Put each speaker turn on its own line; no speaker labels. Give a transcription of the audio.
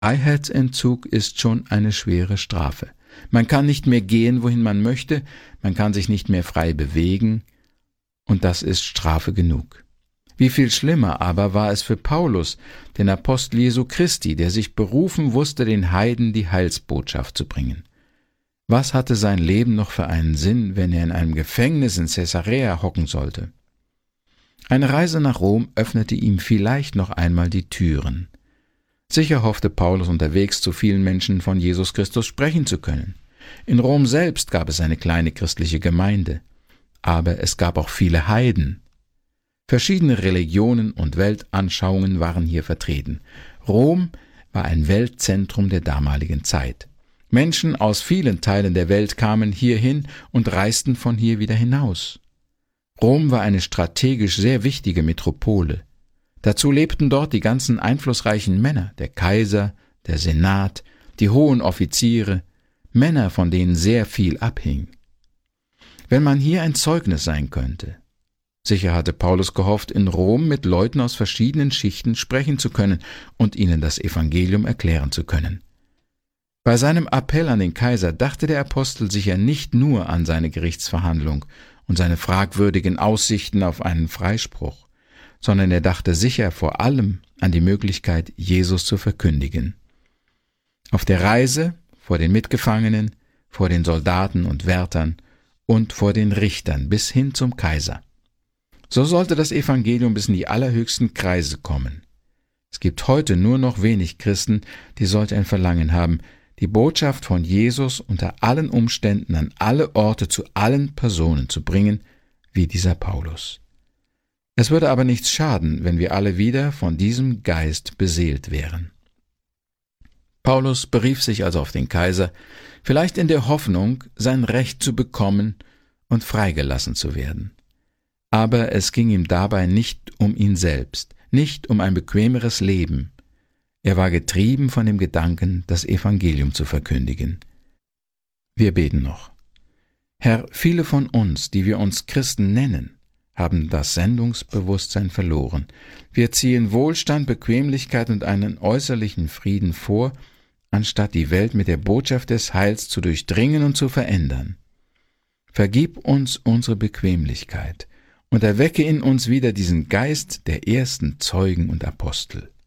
Freiheitsentzug ist schon eine schwere Strafe. Man kann nicht mehr gehen, wohin man möchte, man kann sich nicht mehr frei bewegen, und das ist Strafe genug. Wie viel schlimmer aber war es für Paulus, den Apostel Jesu Christi, der sich berufen wusste, den Heiden die Heilsbotschaft zu bringen. Was hatte sein Leben noch für einen Sinn, wenn er in einem Gefängnis in Caesarea hocken sollte? Eine Reise nach Rom öffnete ihm vielleicht noch einmal die Türen. Sicher hoffte Paulus unterwegs zu vielen Menschen von Jesus Christus sprechen zu können. In Rom selbst gab es eine kleine christliche Gemeinde, aber es gab auch viele Heiden. Verschiedene Religionen und Weltanschauungen waren hier vertreten. Rom war ein Weltzentrum der damaligen Zeit. Menschen aus vielen Teilen der Welt kamen hierhin und reisten von hier wieder hinaus. Rom war eine strategisch sehr wichtige Metropole. Dazu lebten dort die ganzen einflussreichen Männer, der Kaiser, der Senat, die hohen Offiziere, Männer, von denen sehr viel abhing. Wenn man hier ein Zeugnis sein könnte. Sicher hatte Paulus gehofft, in Rom mit Leuten aus verschiedenen Schichten sprechen zu können und ihnen das Evangelium erklären zu können. Bei seinem Appell an den Kaiser dachte der Apostel sicher nicht nur an seine Gerichtsverhandlung und seine fragwürdigen Aussichten auf einen Freispruch, sondern er dachte sicher vor allem an die Möglichkeit, Jesus zu verkündigen. Auf der Reise, vor den Mitgefangenen, vor den Soldaten und Wärtern und vor den Richtern bis hin zum Kaiser. So sollte das Evangelium bis in die allerhöchsten Kreise kommen. Es gibt heute nur noch wenig Christen, die solch ein Verlangen haben, die Botschaft von Jesus unter allen Umständen an alle Orte zu allen Personen zu bringen, wie dieser Paulus. Es würde aber nichts schaden, wenn wir alle wieder von diesem Geist beseelt wären. Paulus berief sich also auf den Kaiser, vielleicht in der Hoffnung, sein Recht zu bekommen und freigelassen zu werden. Aber es ging ihm dabei nicht um ihn selbst, nicht um ein bequemeres Leben. Er war getrieben von dem Gedanken, das Evangelium zu verkündigen. Wir beten noch. Herr, viele von uns, die wir uns Christen nennen, haben das Sendungsbewusstsein verloren. Wir ziehen Wohlstand, Bequemlichkeit und einen äußerlichen Frieden vor, anstatt die Welt mit der Botschaft des Heils zu durchdringen und zu verändern. Vergib uns unsere Bequemlichkeit und erwecke in uns wieder diesen Geist der ersten Zeugen und Apostel.